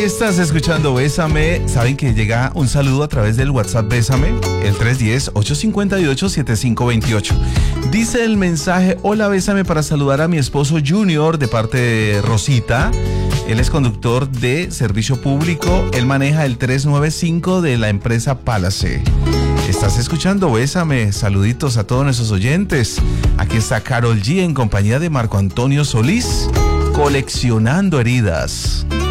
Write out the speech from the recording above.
Estás escuchando Bésame. Saben que llega un saludo a través del WhatsApp Bésame, el 310-858-7528. Dice el mensaje: hola, bésame para saludar a mi esposo Junior de parte de Rosita. Él es conductor de servicio público. Él maneja el 395 de la empresa Palace. Estás escuchando Bésame. Saluditos a todos nuestros oyentes. Aquí está Karol G en compañía de Marco Antonio Solís, Coleccionando Heridas.